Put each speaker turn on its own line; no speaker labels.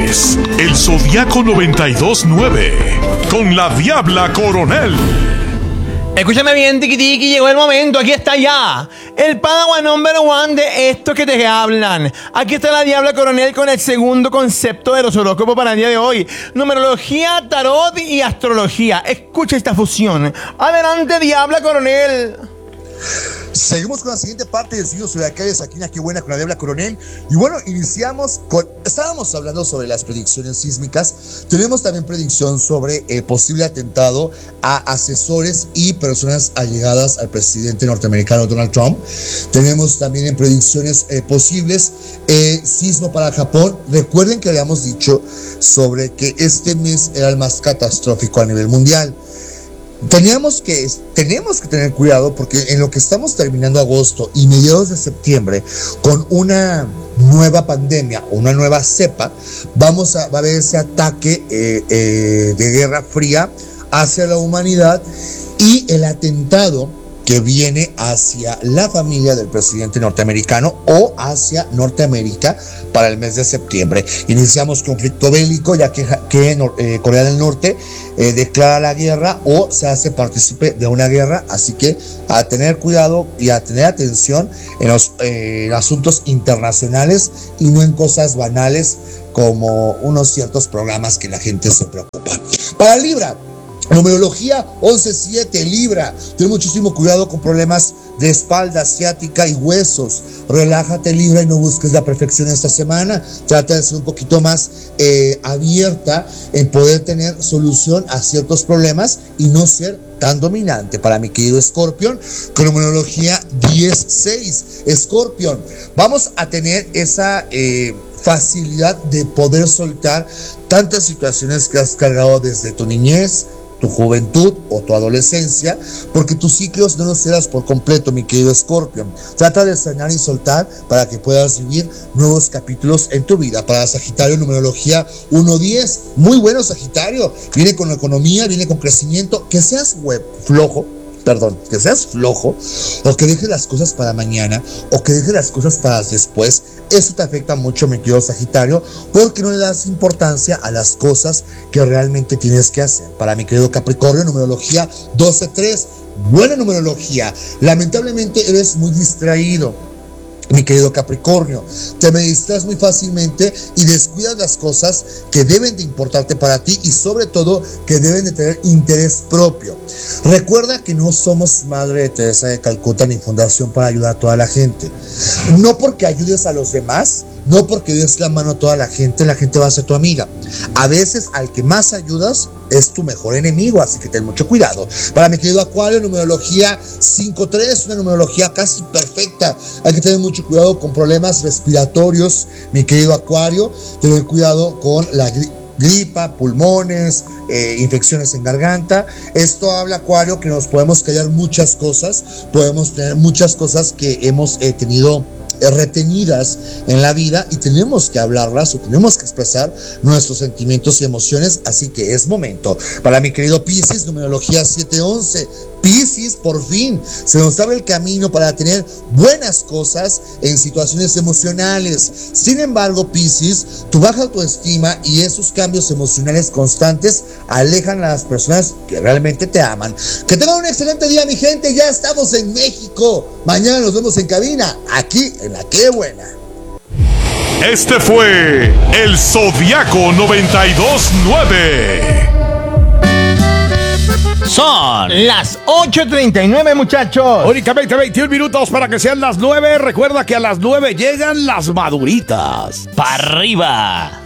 es el Zodiaco 92.9 con la Diabla Coronel.
Escúchame bien, tiquitiqui, llegó el momento, aquí está ya el Padawan number one de estos que te hablan. Aquí está la Diabla Coronel con el segundo concepto de los horóscopos para el día de hoy: numerología, tarot y astrología. Escucha esta fusión. Adelante, Diabla Coronel.
Seguimos con la siguiente parte del signo zodiacal de Saquina, qué buena, con la Diabla Coronel. Y bueno, iniciamos con... Estábamos hablando sobre las predicciones sísmicas. Tenemos también predicción sobre posible atentado a asesores y personas allegadas al presidente norteamericano Donald Trump. Tenemos también en predicciones posibles sismo para Japón. Recuerden que habíamos dicho sobre que este mes era el más catastrófico a nivel mundial. Tenemos que tener cuidado porque en lo que estamos terminando agosto y mediados de septiembre con una nueva pandemia, una nueva cepa, va a haber ese ataque de guerra fría hacia la humanidad y el atentado que viene hacia la familia del presidente norteamericano o hacia Norteamérica para el mes de septiembre. Iniciamos conflicto bélico ya que Corea del Norte declara la guerra o se hace partícipe de una guerra, así que a tener cuidado y a tener atención en los asuntos internacionales y no en cosas banales como unos ciertos programas que la gente se preocupa. Para Libra, numerología 11-7, Libra. Ten muchísimo cuidado con problemas de espalda, ciática y huesos. Relájate, Libra, y no busques la perfección esta semana. Trata de ser un poquito más abierta en poder tener solución a ciertos problemas y no ser tan dominante. Para mi querido Escorpión, con numerología 10-6, Escorpión, vamos a tener esa facilidad de poder soltar tantas situaciones que has cargado desde tu niñez, tu juventud o tu adolescencia, porque tus ciclos no los cierras por completo, mi querido Scorpion. Trata de sanar y soltar para que puedas vivir nuevos capítulos en tu vida. Para Sagitario, numerología 1-10, muy bueno, Sagitario, viene con economía, viene con crecimiento. Que seas flojo o que dejes las cosas para mañana o que dejes las cosas para después, eso te afecta mucho, mi querido Sagitario, porque no le das importancia a las cosas que realmente tienes que hacer. Para mi querido Capricornio, numerología 12-3, buena numerología. Lamentablemente eres muy distraído, mi querido Capricornio, te me distraes muy fácilmente y descuidas las cosas que deben de importarte para ti y sobre todo que deben de tener interés propio. Recuerda que no somos Madre de Teresa de Calcuta ni Fundación para ayudar a toda la gente. No porque ayudes a los demás, no porque des la mano a toda la gente va a ser tu amiga. A veces al que más ayudas es tu mejor enemigo, así que ten mucho cuidado. Para mi querido Acuario, numerología 5-3, una numerología casi perfecta. Hay que tener mucho cuidado con problemas respiratorios, mi querido Acuario. Tener cuidado con la gripa, pulmones, infecciones en garganta. Esto habla, Acuario, que nos podemos callar muchas cosas, podemos tener muchas cosas que hemos tenido retenidas en la vida y tenemos que hablarlas o tenemos que expresar nuestros sentimientos y emociones, así que es momento. Para mi querido Piscis, numerología 7-11, Piscis, por fin se nos abre el camino para tener buenas cosas en situaciones emocionales. Sin embargo, Piscis, tu baja autoestima y esos cambios emocionales constantes alejan a las personas que realmente te aman. Que tengan un excelente día, mi gente. Ya estamos en México. Mañana nos vemos en cabina, aquí en La Qué Buena.
Este fue el Zodiaco 92.9.
Son las 8:39, muchachos.
Únicamente 21 minutos para que sean las 9. Recuerda que a las 9 llegan las maduritas.
¡Para arriba!